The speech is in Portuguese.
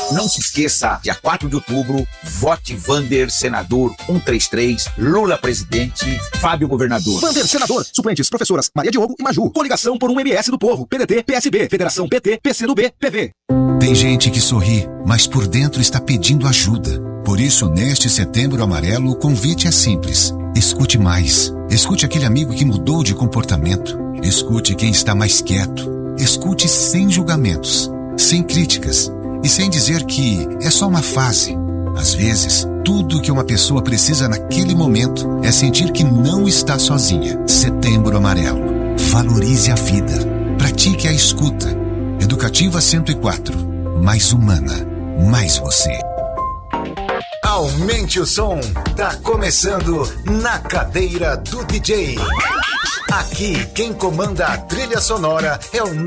Não se esqueça, dia 4 de outubro, vote Vander Senador 133, Lula presidente, Fábio governador. Vander Senador, suplentes professoras Maria Diogo e Maju. Coligação por um MS do Povo, PDT, PSB, Federação PT, PCdoB, PV. Tem gente que sorri, mas por dentro está pedindo ajuda. Por isso, neste Setembro Amarelo, o convite é simples. Escute mais. Escute aquele amigo que mudou de comportamento. Escute quem está mais quieto. Escute sem julgamentos, sem críticas e sem dizer que é só uma fase. Às vezes, tudo que uma pessoa precisa naquele momento é sentir que não está sozinha. Setembro Amarelo. Valorize a vida. Pratique a escuta. Educativa 104. Mais humana. Mais você. Aumente o som. Tá começando Na Cadeira do DJ. Aqui, quem comanda a trilha sonora é o